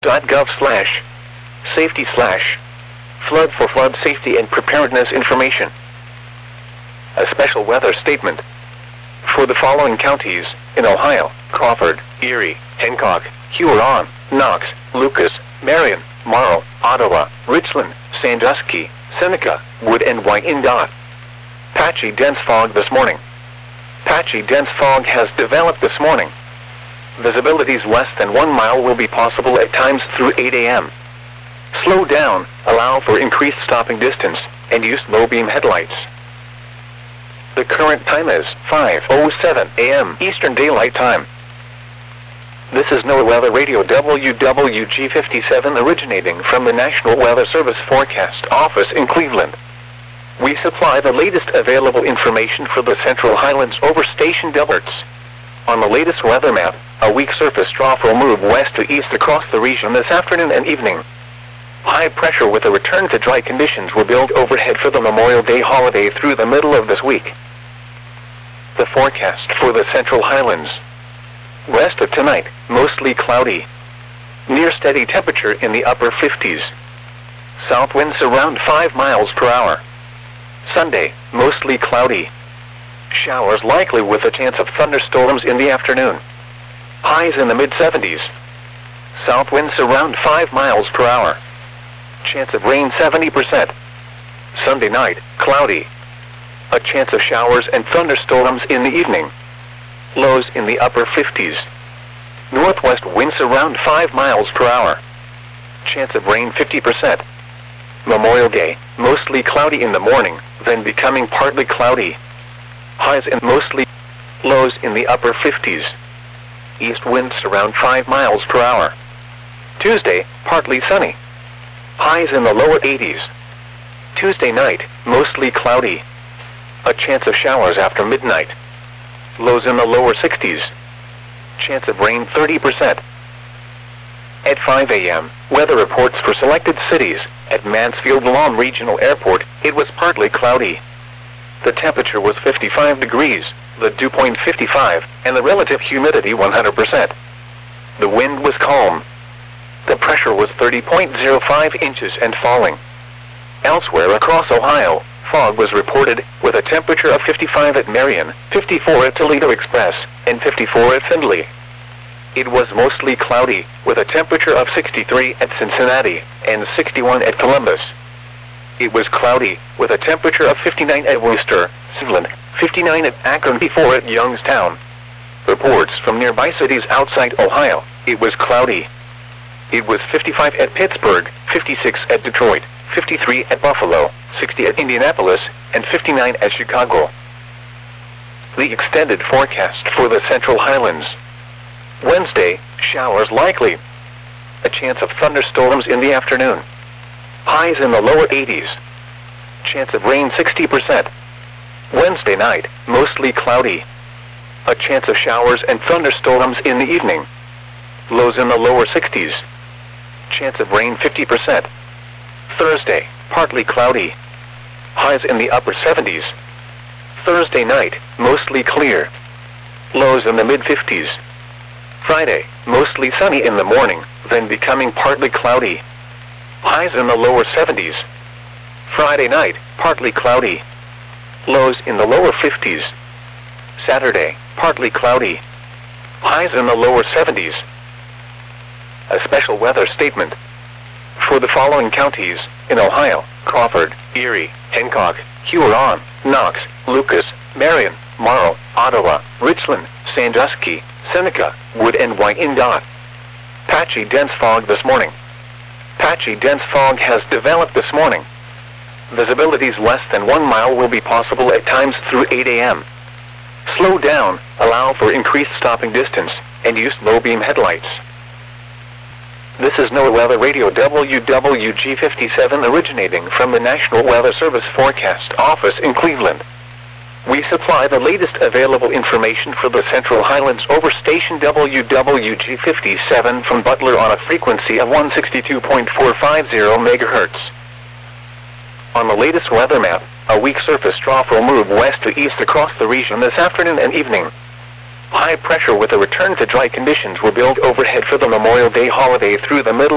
.gov/safety/flood for flood safety and preparedness information. A special weather statement. For the following counties in Ohio: Crawford, Erie, Hancock, Huron, Knox, Lucas, Marion, Morrow, Ottawa, Richland, Sandusky, Seneca, Wood and Wyandotte. Patchy dense fog this morning. Patchy dense fog has developed this morning. Visibilities less than 1 mile will be possible at times through 8 a.m. Slow down, allow for increased stopping distance, and use low beam headlights. The current time is 5:07 a.m. Eastern Daylight Time. This is NOAA Weather Radio WWG57 originating from the National Weather Service Forecast Office in Cleveland. We supply the latest available information for the Central Highlands over station alerts. On the latest weather map, a weak surface trough will move west to east across the region this afternoon and evening. High pressure with a return to dry conditions will build overhead for the Memorial Day holiday through the middle of this week. The forecast for the Central Highlands. West of tonight, mostly cloudy. Near steady temperature in the upper 50s. South winds around 5 miles per hour. Sunday, mostly cloudy. Showers likely with a chance of thunderstorms in the afternoon. Highs in the mid-70s. South winds around 5 miles per hour. Chance of rain 70%. Sunday night, cloudy. A chance of showers and thunderstorms in the evening. Lows in the upper 50s. Northwest winds around 5 miles per hour. Chance of rain 50%. Memorial Day, mostly cloudy in the morning, then becoming partly cloudy. Highs in mostly, lows in the upper 50s. East winds around 5 miles per hour. Tuesday, partly sunny. Highs in the lower 80s. Tuesday night, mostly cloudy. A chance of showers after midnight. Lows in the lower 60s. Chance of rain 30%. At 5 a.m., weather reports for selected cities. At Mansfield Lawn Regional Airport, it was partly cloudy. The temperature was 55 degrees, the dew point 55, and the relative humidity 100%. The wind was calm. The pressure was 30.05 inches and falling. Elsewhere across Ohio, fog was reported, with a temperature of 55 at Marion, 54 at Toledo Express, and 54 at Findlay. It was mostly cloudy, with a temperature of 63 at Cincinnati, and 61 at Columbus. It was cloudy, with a temperature of 59 at Worcester, Cleveland, 59 at Akron, 54 at Youngstown. Reports from nearby cities outside Ohio, it was cloudy. It was 55 at Pittsburgh, 56 at Detroit, 53 at Buffalo, 60 at Indianapolis, and 59 at Chicago. The extended forecast for the Central Highlands. Wednesday, showers likely. A chance of thunderstorms in the afternoon. Highs in the lower 80s. Chance of rain 60%. Wednesday night, mostly cloudy. A chance of showers and thunderstorms in the evening. Lows in the lower 60s. Chance of rain 50%. Thursday, partly cloudy. Highs in the upper 70s. Thursday night, mostly clear. Lows in the mid-50s. Friday, mostly sunny in the morning, then becoming partly cloudy. Highs in the lower 70s. Friday night, partly cloudy. Lows in the lower 50s. Saturday, partly cloudy. Highs in the lower 70s. A special weather statement. For the following counties in Ohio: Crawford, Erie, Hancock, Huron, Knox, Lucas, Marion, Morrow, Ottawa, Richland, Sandusky, Seneca, Wood and Wyandotte. Patchy dense fog this morning. Patchy dense fog has developed this morning. Visibilities less than 1 mile will be possible at times through 8 a.m. Slow down, allow for increased stopping distance, and use low beam headlights. This is NOAA Weather Radio WWG57 originating from the National Weather Service Forecast Office in Cleveland. We supply the latest available information for the Central Highlands over station WWG57 from Butler on a frequency of 162.450 MHz. On the latest weather map, a weak surface trough will move west to east across the region this afternoon and evening. High pressure with a return to dry conditions will build overhead for the Memorial Day holiday through the middle